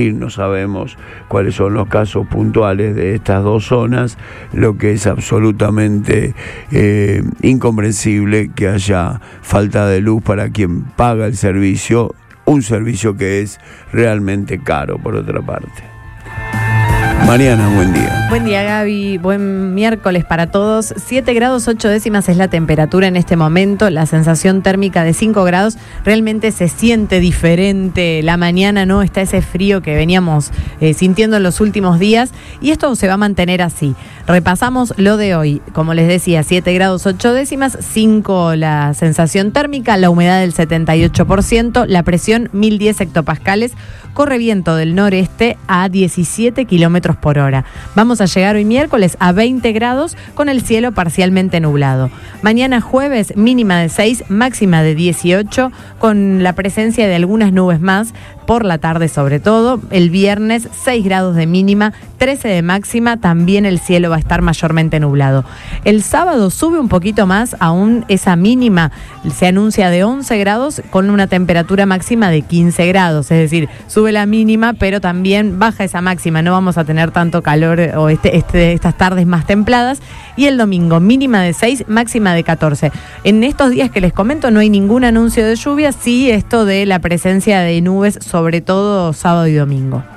decir, no sabemos cuáles son los casos puntuales de estas dos zonas, lo que es absolutamente incomprensible que haya falta de luz para quien paga el servicio, un servicio que es realmente caro por otra parte. Mariana, buen día. Buen día, Gaby. Buen miércoles para todos. 7 grados 8 décimas es la temperatura en este momento. La sensación térmica de 5 grados. Realmente se siente diferente la mañana, ¿no? Está ese frío que veníamos sintiendo en los últimos días. Y esto se va a mantener así. Repasamos lo de hoy. Como les decía, 7 grados 8 décimas, 5 la sensación térmica, la humedad del 78%, la presión 1010 hectopascales, corre viento del noreste a 17 kilómetros por hora. Vamos a llegar hoy miércoles a 20 grados con el cielo parcialmente nublado. Mañana jueves mínima de 6, máxima de 18, con la presencia de algunas nubes más por la tarde sobre todo. El viernes 6 grados de mínima, 13 de máxima, también el cielo va a estar mayormente nublado. El sábado sube un poquito más, aún esa mínima se anuncia de 11 grados con una temperatura máxima de 15 grados, es decir, sube la mínima pero también baja esa máxima, no vamos a tener tanto calor o estas tardes más templadas. Y el domingo mínima de 6, máxima de 14. En estos días que les comento no hay ningún anuncio de lluvia, sí esto de la presencia de nubes sobre todo sábado y domingo.